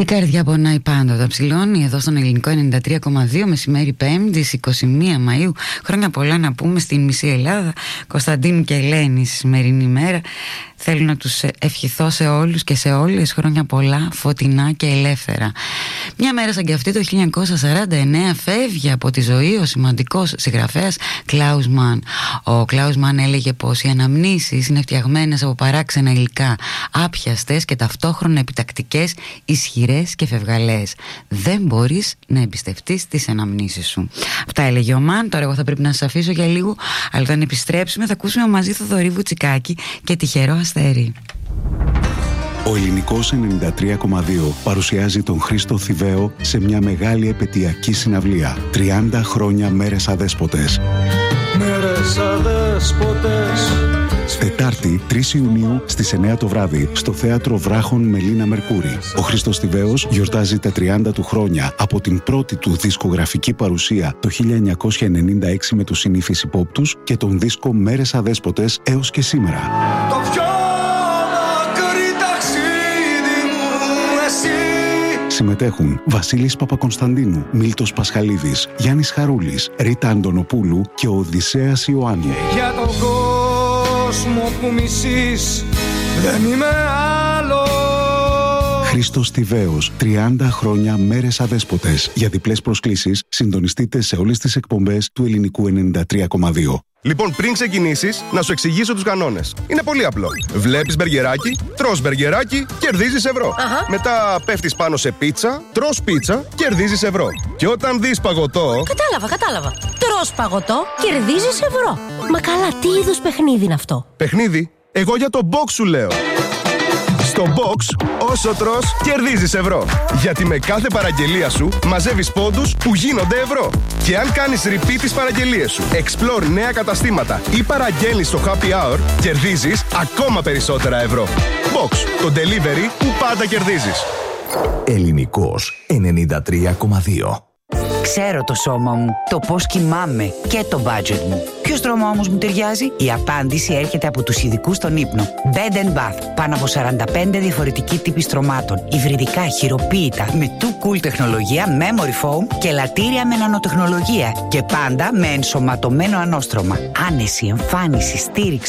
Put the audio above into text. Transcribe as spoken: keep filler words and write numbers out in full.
καρδιά πονάει πάντοτε. Ψηλώνει εδώ στον Ελληνικό ενενήντα τρία κόμμα δύο, μεσημέρι Πέμπτης είκοσι μία Μαΐου. Χρόνια πολλά να πούμε στην μισή Ελλάδα. Κωνσταντίνου και Ελένη, σημερινή ημέρα. Θέλω να τους ευχηθώ σε όλους και σε όλες χρόνια πολλά, φωτεινά και ελεύθερα. Μια μέρα σαν και αυτή το χίλια εννιακόσια σαράντα εννέα φεύγει από τη ζωή ο σημαντικός συγγραφέας Κλάους Μαν. Ο Κλάους Μαν έλεγε πως οι αναμνήσεις είναι φτιαγμένες από παράξενα υλικά, άπιαστες και ταυτόχρονα επιτακτικές, ισχυρές και φευγαλές. Δεν μπορείς να εμπιστευτείς τις αναμνήσεις σου. Αυτά έλεγε ο Μαν. Τώρα εγώ θα πρέπει να σας αφήσω για λίγο, αλλά όταν επιστρέψουμε θα ακούσουμε μαζί Θοδωρή Βουτσικάκη και Τυχερό Αστέρι. Ο Ελληνικός ενενήντα τρία κόμμα δύο παρουσιάζει τον Χρήστο Θηβαίο σε μια μεγάλη επαιτειακή συναυλία. τριάντα χρόνια μέρες αδέσποτες. Μέρες αδέσποτες. Τετάρτη, τρεις Ιουνίου στις εννέα το βράδυ στο Θέατρο Βράχων Μελίνα Μερκούρη. Ο Χρήστος Θηβαίος γιορτάζει τα τριάντα του χρόνια από την πρώτη του δισκογραφική παρουσία το χίλια εννιακόσια ενενήντα έξι με τους συνήθεις υπόπτους και τον δίσκο Μέρες Αδέσποτες έως και σήμερα. Το πιο μακρύ ταξίδι μου εσύ. Συμμετέχουν Βασίλης Παπακωνσταντίνου, Μίλτος Πασχαλίδης, Γιάννης Χαρούλης, Ρίτα Αντωνοπούλου και ο Οδυσσέας Ιωάννου. Για τον κόσμο που μισείς δεν είμαι άλλο. Χρήστος Θηβαίος, τριάντα χρόνια μέρες αδέσποτες. Για διπλές προσκλήσεις συντονιστείτε σε όλες τις εκπομπές του Ελληνικού ενενήντα τρία κόμμα δύο. Λοιπόν, πριν ξεκινήσεις, να σου εξηγήσω τους κανόνες. Είναι πολύ απλό. Βλέπεις μπεργκεράκι, τρως μπεργκεράκι, κερδίζεις ευρώ. Αχα. Μετά πέφτεις πάνω σε πίτσα, τρως πίτσα, κερδίζεις ευρώ. Και όταν δεις παγωτό... Κατάλαβα, κατάλαβα. Τρως παγωτό, κερδίζεις ευρώ. Μα καλά, τι είδους παιχνίδι είναι αυτό? Παιχνίδι? Εγώ για το box σου λέω. Στο box, όσο τρως, κερδίζεις ευρώ. Γιατί με κάθε παραγγελία σου μαζεύεις πόντους που γίνονται ευρώ. Και αν κάνεις repeat τις παραγγελίες σου, explore νέα καταστήματα ή παραγγέλνεις στο happy hour, κερδίζεις ακόμα περισσότερα ευρώ. Box, το delivery που πάντα κερδίζεις. Ελληνικός ενενήντα τρία κόμμα δύο. Ξέρω το σώμα μου, το πώς κοιμάμαι και το budget μου. Ποιο στρώμα όμως μου ταιριάζει? Η απάντηση έρχεται από τους ειδικούς στον ύπνο. Bed and Bath. Πάνω από σαράντα πέντε διαφορετικοί τύποι στρωμάτων. Υβριδικά, χειροποίητα, με too cool τεχνολογία, memory foam και λατήρια με νανοτεχνολογία. Και πάντα με ενσωματωμένο ανώστρωμα. Άνεση, εμφάνιση, στήριξη.